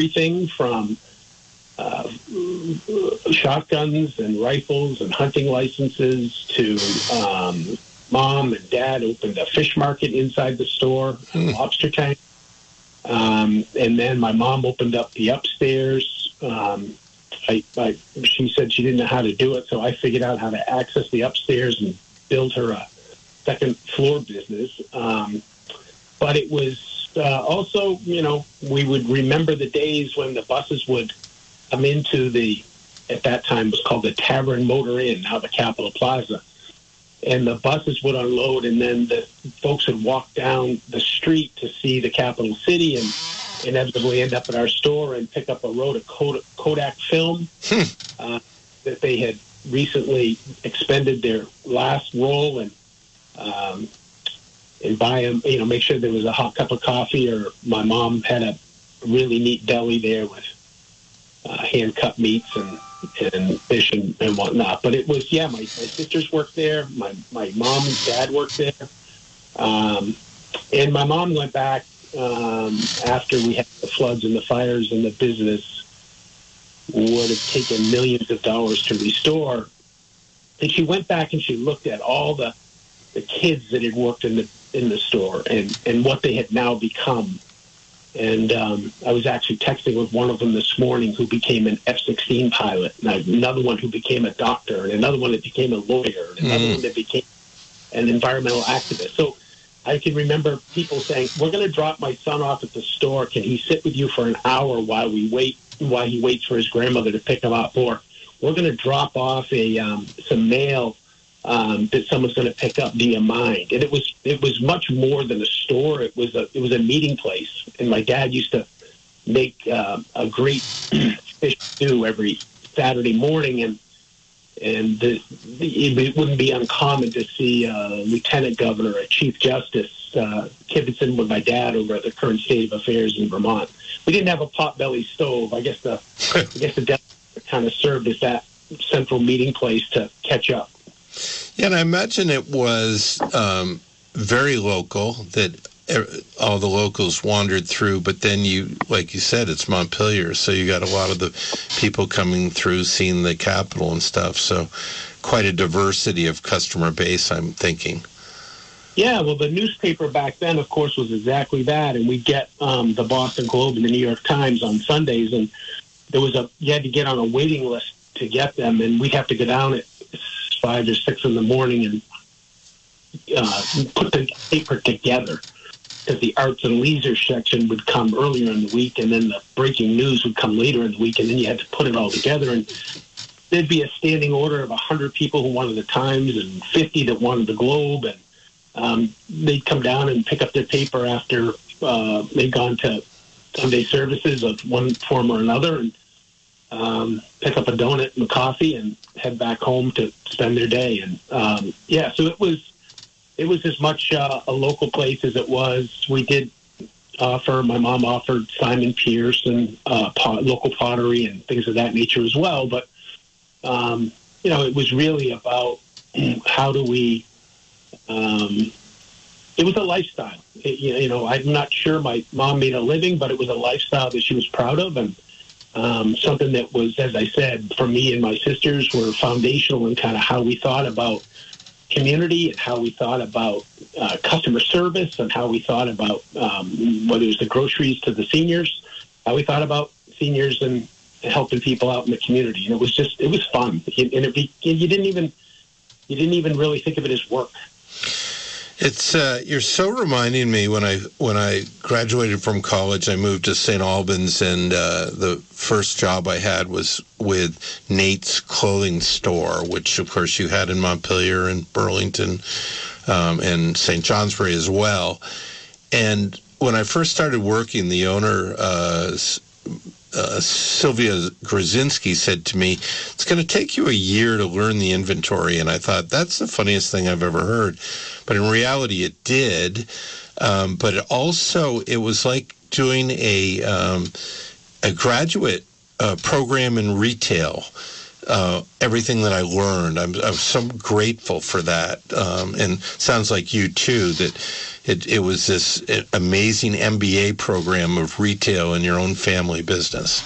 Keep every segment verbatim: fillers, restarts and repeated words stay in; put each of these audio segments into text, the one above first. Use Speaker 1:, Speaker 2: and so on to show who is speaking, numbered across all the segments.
Speaker 1: everything from uh, shotguns and rifles and hunting licenses to um, mom and dad opened a fish market inside the store, a lobster tank. Um, and then my mom opened up the upstairs. Um, I, I, she said she didn't know how to do it, so I figured out how to access the upstairs and build her a second floor business. Um, but it was uh, also, you know, we would remember the days when the buses would come into the, at that time it was called the Tavern Motor Inn, now the Capitol Plaza. And the buses would unload, and then the folks would walk down the street to see the capital city and inevitably end up at our store and pick up a roll of Kodak film hmm. uh, that they had recently expended their last roll, and um, and buy them, you know, make sure there was a hot cup of coffee, or my mom had a really neat deli there with uh, hand-cut meats and and fish and, and whatnot. But it was, yeah, my, my sisters worked there. My, my mom and dad worked there. Um, and my mom went back um, after we had the floods and the fires, and the business would have taken millions of dollars to restore. And she went back and she looked at all the, the kids that had worked in the, in the store and, and what they had now become. And um, I was actually texting with one of them this morning who became an F sixteen pilot, and another one who became a doctor, and another one that became a lawyer, and another mm. one that became an environmental activist. So I can remember people saying, we're going to drop my son off at the store. Can he sit with you for an hour while we wait, while he waits for his grandmother to pick him up? Or we're going to drop off a um, some mail Um, that someone's going to pick up. Do you mind? And it was it was much more than a store. It was a it was a meeting place. And my dad used to make uh, a great fish stew every Saturday morning, and and the, the, it wouldn't be uncommon to see a lieutenant governor, a chief justice, uh, kibitzing with my dad over at the current state of affairs in Vermont. We didn't have a potbelly stove. I guess the I guess the desk kind of served as that central meeting place to catch up.
Speaker 2: Yeah, and I imagine it was um, very local, that all the locals wandered through, but then you, like you said, it's Montpelier, so you got a lot of the people coming through, seeing the capital and stuff, so quite a diversity of customer base, I'm thinking.
Speaker 1: Yeah, well, the newspaper back then, of course, was exactly that, and we'd get um, the Boston Globe and the New York Times on Sundays, and there was a, you had to get on a waiting list to get them, and we'd have to go down at five or six in the morning and uh, put the paper together, because the arts and leisure section would come earlier in the week, and then the breaking news would come later in the week, and then you had to put it all together. And there'd be a standing order of one hundred people who wanted the Times and fifty that wanted the Globe, and um, they'd come down and pick up their paper after uh, they'd gone to Sunday services of one form or another, and um, pick up a donut and a coffee and head back home to spend their day. And um, yeah, so it was it was as much uh, a local place as it was. We did offer, my mom offered Simon Pierce and uh, pot, local pottery and things of that nature as well. But um, you know, it was really about how do we. Um, it was a lifestyle. It, you know, I'm not sure my mom made a living, but it was a lifestyle that she was proud of, and Um, something that was, as I said, for me and my sisters, were foundational in kind of how we thought about community and how we thought about uh, customer service and how we thought about um, whether it was the groceries to the seniors, how we thought about seniors and helping people out in the community. And it was just, it was fun. And it be, you didn't even, you didn't even really think of it as work.
Speaker 2: It's uh, you're so reminding me when I when I graduated from college, I moved to Saint Albans, and uh, the first job I had was with Nate's Clothing Store, which of course you had in Montpelier and Burlington um, and Saint Johnsbury as well. And when I first started working, the owner, uh, uh, Sylvia Grzinski, said to me, "It's going to take you a year to learn the inventory." And I thought, that's the funniest thing I've ever heard. But in reality, it did. Um, but it also, it was like doing a um, a graduate uh, program in retail. uh, everything that I learned. I'm, I'm so grateful for that. Um, and sounds like you too, that it, it was this amazing M B A program of retail in your own family business.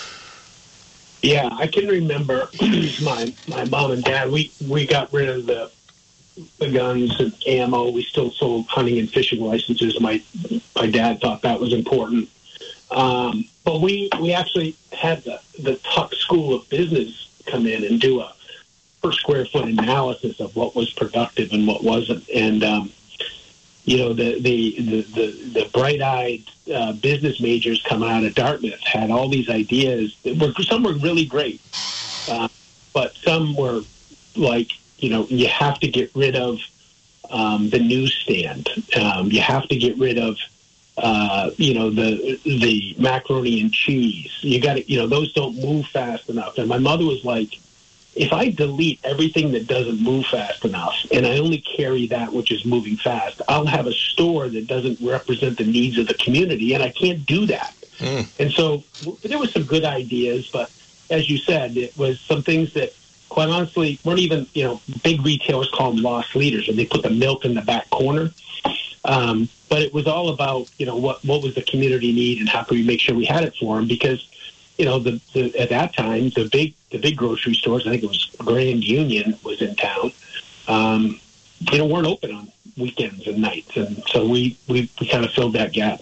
Speaker 1: Yeah, I can remember my my mom and dad. We we got rid of the the guns and ammo. We still sold hunting and fishing licenses. My my dad thought that was important. Um, but we we actually had the the Tuck School of Business come in and do a per square foot analysis of what was productive and what wasn't. And um, you know, the the the the, the bright-eyed uh, business majors coming out of Dartmouth had all these ideas. That were, some were really great, uh, but some were like, you know, you have to get rid of um, the newsstand. Um, you have to get rid of, uh, you know, the the macaroni and cheese. You got to, you know, those don't move fast enough. And my mother was like, if I delete everything that doesn't move fast enough and I only carry that which is moving fast, I'll have a store that doesn't represent the needs of the community, and I can't do that. Mm. And so there were some good ideas, but as you said, it was some things that, quite honestly, weren't even, you know, big retailers call them lost leaders, and they put the milk in the back corner. Um, but it was all about, you know, what, what was the community need and how can we make sure we had it for them? Because, you know, the, the at that time, the big the big grocery stores, I think it was Grand Union was in town, um, you know, weren't open on weekends and nights. And so we, we, we kind of filled that gap.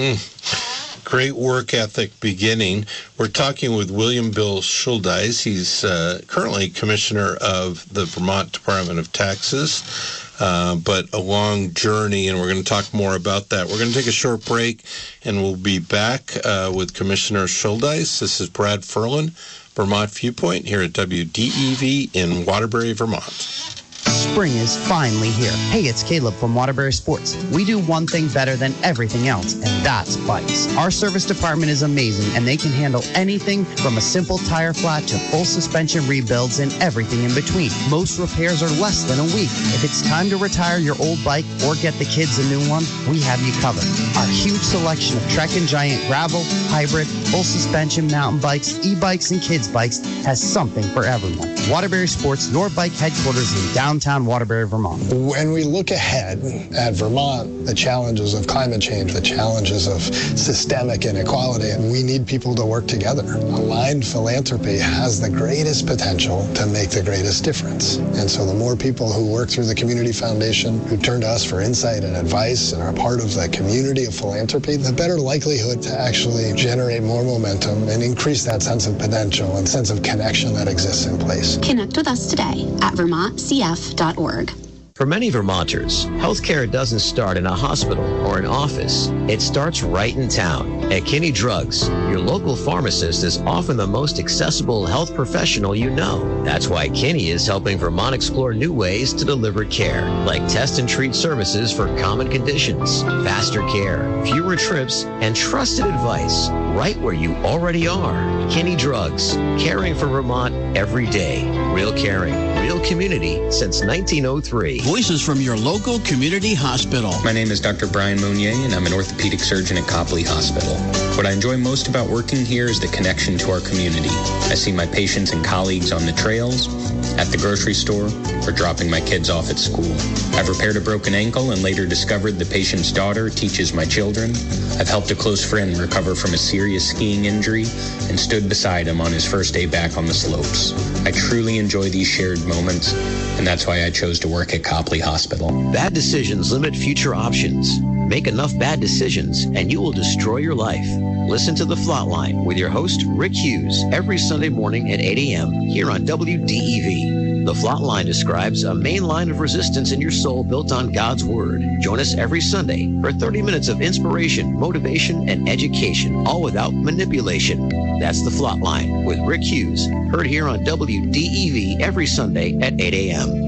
Speaker 2: Mm. Great work ethic beginning. We're talking with William Bill Schuldeis. He's uh, currently Commissioner of the Vermont Department of Taxes, uh, but a long journey, and we're going to talk more about that. We're going to take a short break, and we'll be back uh, with Commissioner Schuldeis. This is Brad Ferlin, Vermont Viewpoint, here at W D E V in Waterbury, Vermont.
Speaker 3: Spring is finally here. Hey, it's Caleb from Waterbury Sports. We do one thing better than everything else, and that's bikes. Our service department is amazing, and they can handle anything from a simple tire flat to full suspension rebuilds and everything in between. Most repairs are less than a week. If it's time to retire your old bike or get the kids a new one, we have you covered. Our huge selection of Trek and Giant gravel, hybrid, full suspension mountain bikes, e-bikes, and kids bikes has something for everyone. Waterbury Sports, your bike headquarters in downtown Waterbury, Vermont.
Speaker 4: When we look ahead at Vermont, the challenges of climate change, the challenges of systemic inequality, we need people to work together. Aligned philanthropy has the greatest potential to make the greatest difference. And so the more people who work through the Community Foundation, who turn to us for insight and advice and are part of the community of philanthropy, the better likelihood to actually generate more momentum and increase that sense of potential and sense of connection that exists in place.
Speaker 5: Connect with us today at vermont c f dot org.
Speaker 6: For many Vermonters, healthcare doesn't start in a hospital or an office. It starts right in town. At Kinney Drugs, your local pharmacist is often the most accessible health professional you know. That's why Kinney is helping Vermont explore new ways to deliver care, like test and treat services for common conditions, faster care, fewer trips, and trusted advice right where you already are. Kinney Drugs, caring for Vermont every day. Real caring, real community since nineteen oh three.
Speaker 7: Voices from your local community hospital.
Speaker 8: My name is Doctor Brian Monnier, and I'm an orthopedic surgeon at Copley Hospital. What I enjoy most about working here is the connection to our community. I see my patients and colleagues on the trails, at the grocery store, or dropping my kids off at school. I've repaired a broken ankle and later discovered the patient's daughter teaches my children. I've helped a close friend recover from a serious skiing injury and stood beside him on his first day back on the slopes. I truly enjoy these shared moments, and that's why I chose to work at Copley Hospital.
Speaker 6: Bad decisions limit future options. Make enough bad decisions, and you will destroy your life. Listen to The Flatline with your host, Rick Hughes, every Sunday morning at eight a.m. here on W D E V. The Flatline describes a main line of resistance in your soul built on God's Word. Join us every Sunday for thirty minutes of inspiration, motivation, and education, all without manipulation. That's The Flatline with Rick Hughes, heard here on W D E V every Sunday at eight a.m.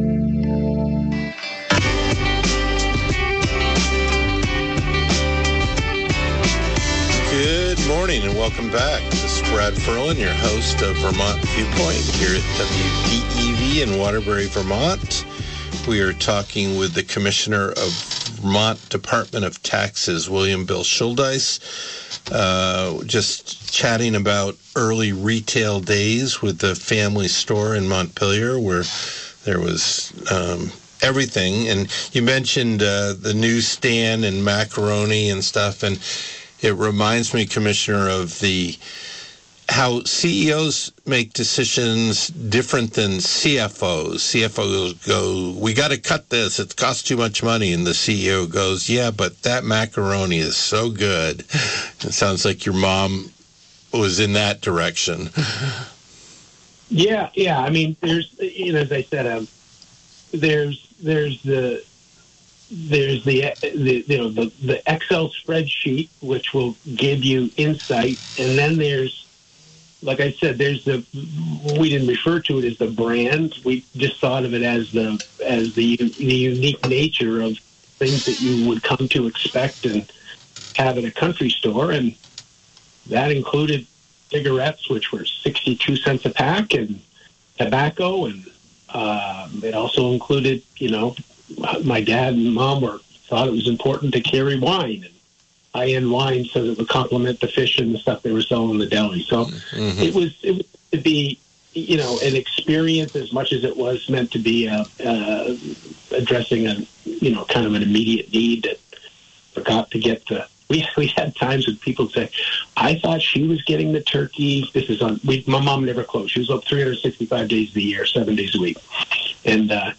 Speaker 2: Good morning and welcome back. This is Brad Ferlin, your host of Vermont Viewpoint here at W D E V in Waterbury, Vermont. We are talking with the Commissioner of Vermont Department of Taxes, William Bill Schuldeis. uh, just chatting about early retail days with the family store in Montpelier, where there was um, everything. And you mentioned uh, the newsstand and macaroni and stuff, and it reminds me, Commissioner, of the how C E Os make decisions different than C F Os. C F Os go, we got to cut this. It costs too much money. And the C E O goes, yeah, but that macaroni is so good. It sounds like your mom was in that direction.
Speaker 1: Yeah, yeah. I mean, there's, you know, as I said, um, there's there's the there's the, the you know the the Excel spreadsheet which will give you insight, and then there's, like I said, there's the, we didn't refer to it as the brand. We just thought of it as the as the, the unique nature of things that you would come to expect and have at a country store. And that included cigarettes, which were sixty-two cents a pack, and tobacco. And um, it also included, you know, my dad and mom were thought it was important to carry wine and high-end wine so that it would complement the fish and the stuff they were selling in the deli. So mm-hmm. it was it was to be, you know, an experience as much as it was meant to be a, uh, addressing a, you know, kind of an immediate need that forgot to get the. We we had times when people say, "I thought she was getting the turkey." This is on. We, my mom never closed. She was up three hundred sixty-five days a year, seven days a week, and. uh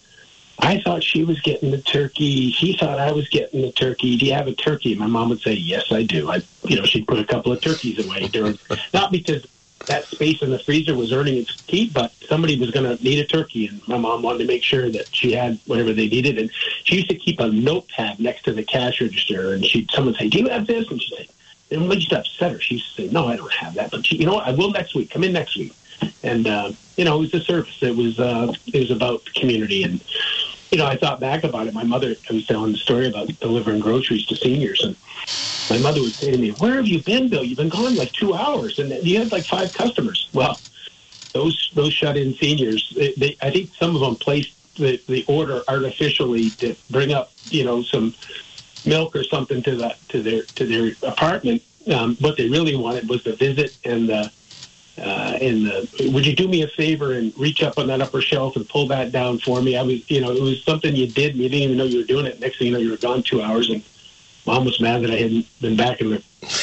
Speaker 1: I thought she was getting the turkey. She thought I was getting the turkey. Do you have a turkey? My mom would say, yes, I do. I, you know, she'd put a couple of turkeys away during, not because that space in the freezer was earning its keep, but somebody was going to need a turkey, and my mom wanted to make sure that she had whatever they needed. And she used to keep a notepad next to the cash register, and she'd someone say, do you have this? And she'd say, and we used to upset her. She used to say, no, I don't have that. But she, you know what? I will next week. Come in next week. And uh, you know, it was a service. It was uh, it was about the community. And you know, I thought back about it. My mother, I was telling the story about delivering groceries to seniors, and my mother would say to me, where have you been, Bill? You've been gone like two hours, and you had like five customers. Well, those those shut-in seniors, they, they, I think some of them placed the, the order artificially to bring up, you know, some milk or something to the to their to their apartment. Um, what they really wanted was the visit and the Uh, and the, would you do me a favor and reach up on that upper shelf and pull that down for me? I was, you know, it was something you did and you didn't even know you were doing it. Next thing you know, you were gone two hours, and Mom was mad that I hadn't been back in the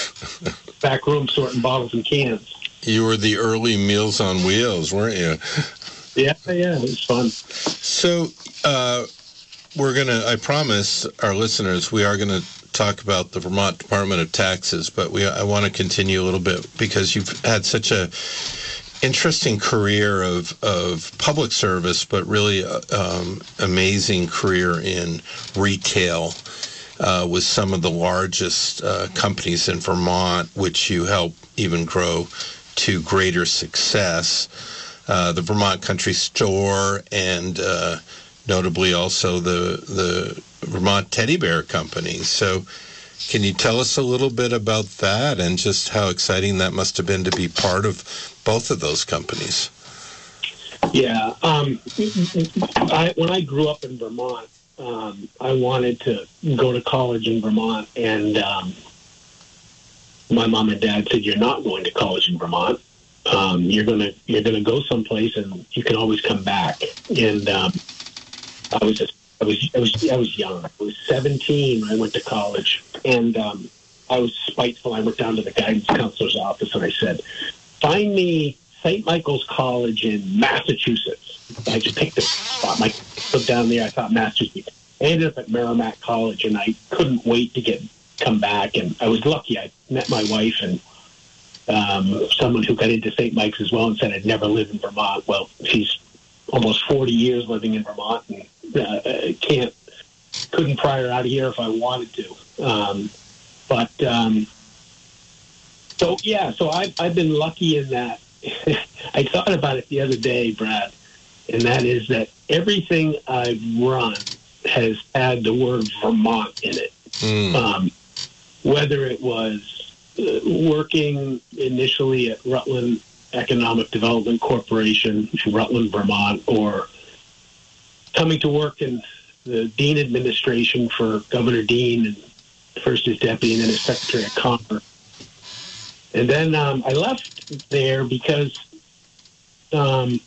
Speaker 1: back room sorting bottles and cans.
Speaker 2: You were the early Meals on Wheels, weren't you?
Speaker 1: Yeah, yeah, it was fun.
Speaker 2: So uh, we're going to, I promise our listeners, we are going to talk about the Vermont Department of Taxes, but we I want to continue a little bit because you've had such a interesting career of of public service, but really um, amazing career in retail uh, with some of the largest uh, companies in Vermont, which you help even grow to greater success. Uh, the Vermont Country Store and uh, notably also the the Vermont Teddy Bear Company. So can you tell us a little bit about that and just how exciting that must have been to be part of both of those companies?
Speaker 1: Yeah. Um, I, when I grew up in Vermont, um, I wanted to go to college in Vermont, and um, my mom and dad said, you're not going to college in Vermont. Um, you're gonna you're gonna go someplace, and you can always come back. And um, I was just I was I was I was young. I was seventeen when I went to college, and um, I was spiteful. I went down to the guidance counselor's office and I said, "Find me Saint Michael's College in Massachusetts." I just picked a spot. My looked down there. I thought Massachusetts. I ended up at Merrimack College, and I couldn't wait to get come back. And I was lucky. I met my wife and um, someone who got into Saint Mike's as well, and said I'd never lived in Vermont. Well, she's almost forty years living in Vermont, and uh, can't couldn't pry her out of here if I wanted to. Um, but um, so yeah, so I've I've been lucky in that. I thought about it the other day, Brad, and that is that everything I've run has had the word Vermont in it. Mm. Um, whether it was uh, working initially at Rutland Economic Development Corporation in Rutland, Vermont, or coming to work in the Dean administration for Governor Dean, and first as deputy and then as Secretary of Commerce. And then um, I left there because um,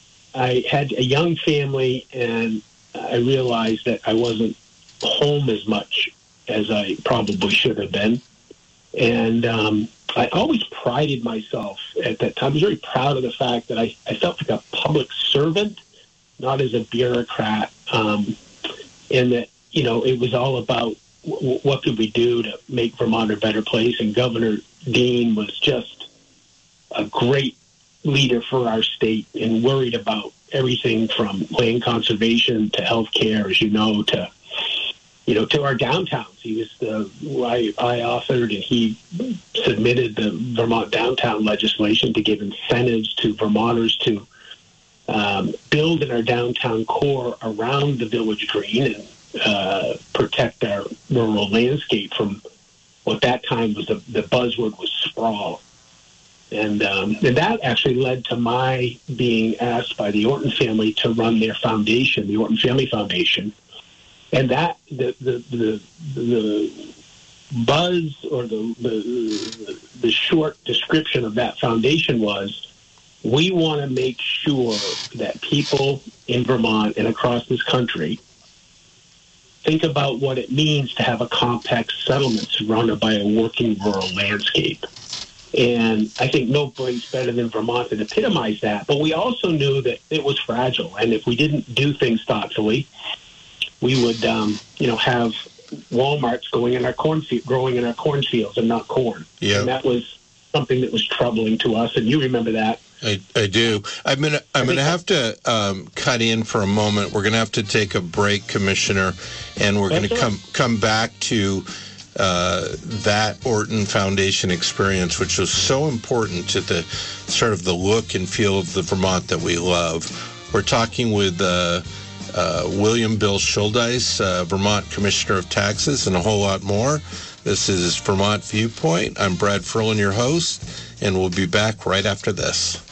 Speaker 1: I had a young family, and I realized that I wasn't home as much as I probably should have been. And um, I always prided myself at that time. I was very proud of the fact that I, I felt like a public servant, not as a bureaucrat, um, and that, you know, it was all about w- what could we do to make Vermont a better place. And Governor Dean was just a great leader for our state and worried about everything from land conservation to health care, as you know, to, you know, to our downtowns. He was the, I, I authored and he submitted the Vermont downtown legislation to give incentives to Vermonters to um, build in our downtown core around the Village Green and uh, protect our rural landscape from what that time was, the, the buzzword was sprawl. And, um, and that actually led to my being asked by the Orton family to run their foundation, the Orton Family Foundation. And that, the the the, the buzz or the, the the short description of that foundation was, we want to make sure that people in Vermont and across this country think about what it means to have a compact settlement surrounded by a working rural landscape. And I think no place better than Vermont to epitomize that. But we also knew that it was fragile, and if we didn't do things thoughtfully, we would, um, you know, have Walmarts going in our cornfield, growing in our cornfields and not corn.
Speaker 2: Yeah.
Speaker 1: And that was something that was troubling to us, and you remember that.
Speaker 2: I, I do. I'm gonna I'm gonna have to um, cut in for a moment. We're gonna have to take a break, Commissioner, and we're That's gonna come right. come back to uh, that Orton Foundation experience, which was so important to the sort of the look and feel of the Vermont that we love. We're talking with uh, uh, William Bill Schuldeis, uh, Vermont Commissioner of Taxes, and a whole lot more. This is Vermont Viewpoint. I'm Brad Ferlin, your host, and we'll be back right after this.